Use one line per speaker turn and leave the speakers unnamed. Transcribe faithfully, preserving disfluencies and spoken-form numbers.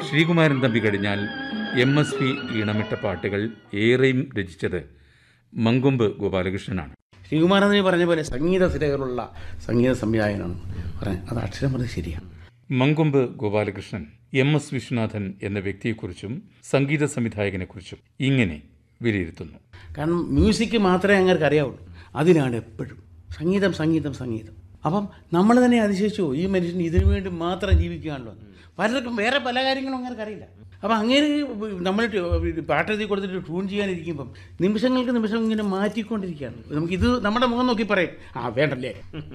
ശ്രീകുമാരൻ തമ്പി കഴിഞ്ഞാൽ M S V ഈണമിട്ട പാട്ടുകൾ ഏറെയും രചിച്ചത് മങ്കൊമ്പ് ഗോപാലകൃഷ്ണനാണ്.
ശ്രീകുമാരൻ തമ്പി പറഞ്ഞ പോലെ സംഗീത സിരകളുള്ള സംഗീത സംവിധായകനാണ് പറഞ്ഞത്. അത് അക്ഷരം പറഞ്ഞത് ശരിയാണ്.
മങ്കൊമ്പ് ഗോപാലകൃഷ്ണൻ എം എസ് വിശ്വനാഥൻ എന്ന വ്യക്തിയെക്കുറിച്ചും സംഗീത സംവിധായകനെക്കുറിച്ചും ഇങ്ങനെ വിലയിരുത്തുന്നു.
കാരണം മ്യൂസിക് മാത്രമേ അങ്ങനെ അറിയാവുള്ളൂ. അതിനാണ് എപ്പോഴും സംഗീതം സംഗീതം സംഗീതം. അപ്പം നമ്മൾ തന്നെ അതിശയിച്ചു, ഈ മനുഷ്യൻ ഇതിനു വേണ്ടി മാത്രം ജീവിക്കുകയാണല്ലോ. പലർക്കും വേറെ പല കാര്യങ്ങളും അങ്ങനെ അറിയില്ല. അപ്പം അങ്ങനെ നമ്മൾ പാട്ടെഴുതി കൊടുത്തിട്ട് ട്യൂൺ ചെയ്യാനിരിക്കുമ്പം നിമിഷങ്ങൾക്ക് നിമിഷം ഇങ്ങനെ മാറ്റിക്കൊണ്ടിരിക്കുകയാണ്. നമുക്കിത് നമ്മുടെ മുഖം നോക്കി പറയും, ആ വേണ്ടല്ലേ